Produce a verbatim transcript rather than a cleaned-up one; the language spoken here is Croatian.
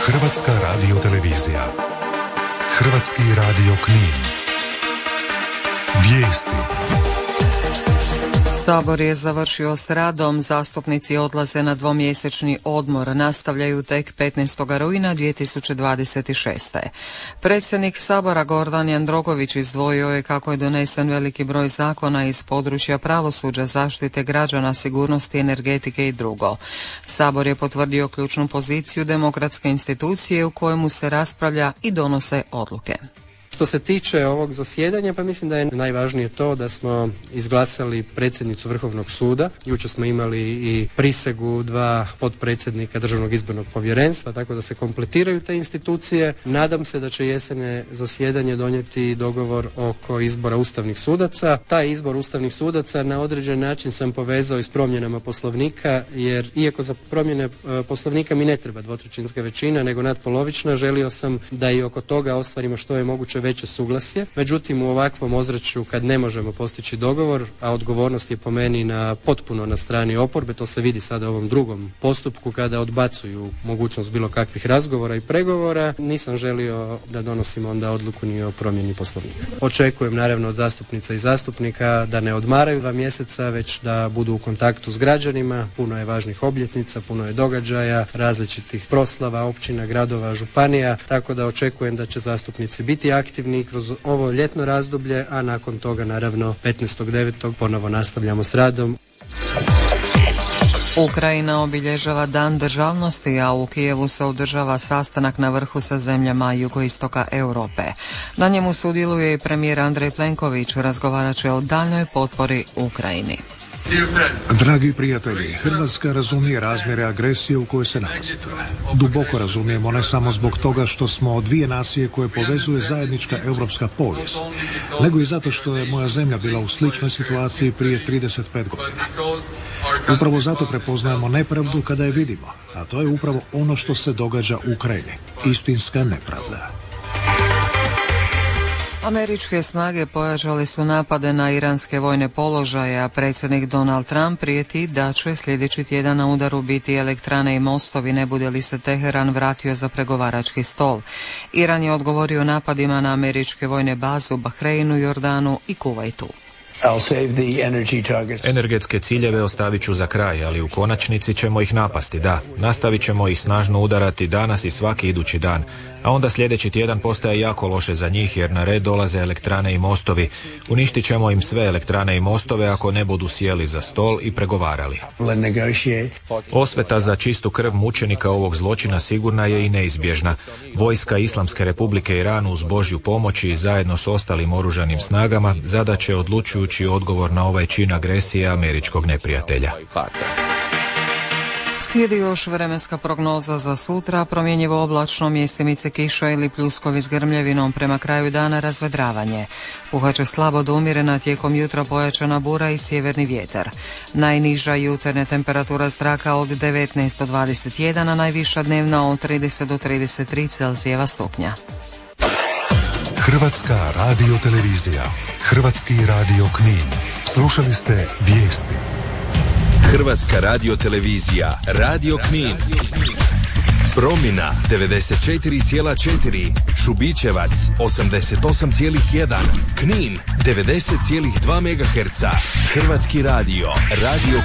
Hrvatska radiotelevizija. Hrvatski radio Knin. Vijesti. Sabor je završio s radom, zastupnici odlaze na dvomjesečni odmor, nastavljaju tek petnaestog rujna dvije tisuće dvadeset šeste. Predsjednik Sabora Gordan Jandroković izdvojio je kako je donesen veliki broj zakona iz područja pravosuđa, zaštite građana, sigurnosti, energetike i drugo. Sabor je potvrdio ključnu poziciju demokratske institucije u kojemu se raspravlja i donose odluke. Što se tiče ovog zasjedanja, pa mislim da je najvažnije to da smo izglasali predsjednicu Vrhovnog suda. Jučer smo imali i prisegu dva potpredsjednika Državnog izbornog povjerenstva, tako da se kompletiraju te institucije. Nadam se da će jesene zasjedanje donijeti dogovor oko izbora ustavnih sudaca. Taj izbor ustavnih sudaca na određen način sam povezao i s promjenama Poslovnika, jer iako za promjene Poslovnika mi ne treba dvotrećinska većina, nego nadpolovična, želio sam da i oko toga ostvarimo što je moguće veće suglasje. Međutim, u ovakvom ozračju kad ne možemo postići dogovor, a odgovornost je po meni na potpuno na strani oporbe, to se vidi sada u ovom drugom postupku kada odbacuju mogućnost bilo kakvih razgovora i pregovora, nisam želio da donosimo onda odluku ni o promjeni Poslovnika. Očekujem naravno od zastupnica i zastupnika da ne odmaraju dva mjeseca, već da budu u kontaktu s građanima. Puno je važnih obljetnica, puno je događaja, različitih proslava, općina, gradova, županija, tako da očekujem da će zastupnici biti aktivni kroz ovo ljetno razdoblje, a nakon toga naravno petnaestog devetog ponovo nastavljamo s radom. Ukrajina obilježava Dan državnosti, a u Kijevu se održava sastanak na vrhu sa zemljama jugoistoka Europe. Na njemu sudjeluje i premijer Andrej Plenković, razgovarat će o daljnjoj potpori Ukrajini. Dragi prijatelji, Hrvatska razumije razmjere agresije u kojoj se nalazite. Duboko razumijemo, ne samo zbog toga što smo dvije nacije koje povezuje zajednička europska povijest, nego i zato što je moja zemlja bila u sličnoj situaciji prije trideset pet godina. Upravo zato prepoznajemo nepravdu kada je vidimo, a to je upravo ono što se događa u Ukrajini. Istinska nepravda. Američke snage pojačale su napade na iranske vojne položaje, a predsjednik Donald Trump prijeti da će sljedeći tjedan na udaru biti elektrane i mostovi, ne bude li se Teheran vratio za pregovarački stol. Iran je odgovorio napadima na američke vojne baze u Bahreinu, Jordanu i Kuvajtu. Energetske ciljeve ostavit ću za kraj, ali u konačnici ćemo ih napasti, da. Nastavit ćemo ih snažno udarati danas i svaki idući dan. A onda sljedeći tjedan postaje jako loše za njih, jer na red dolaze elektrane i mostovi. Uništit ćemo im sve elektrane i mostove ako ne budu sjeli za stol i pregovarali. Osveta za čistu krv mučenika ovog zločina sigurna je i neizbježna. Vojska Islamske Republike Iran uz Božju pomoć i zajedno s ostalim oružanim snagama zadaće odlučujući odgovor na ovaj čin agresije američkog neprijatelja. Slijedi još vremenska prognoza za sutra, promjenjivo oblačno, mjestimice kiša ili pljuskovi s grmljevinom, prema kraju dana razvedravanje. Puhat slabo do umjerena, tijekom jutra pojačana bura i sjeverni vjetar. Najniža jutarnja temperatura zraka od devetnaest do dvadeset jedan, a najviša dnevna od trideset do trideset tri Celzijeva stupnja. Hrvatska radiotelevizija. Hrvatski radio Knin. Slušali ste vijesti. Hrvatska radiotelevizija, Radio Knin. Promina devedeset četiri zarez četiri, Šubićevac osamdeset osam zarez jedan, Knin devedeset zarez dva megaherca. Hrvatski radio, Radio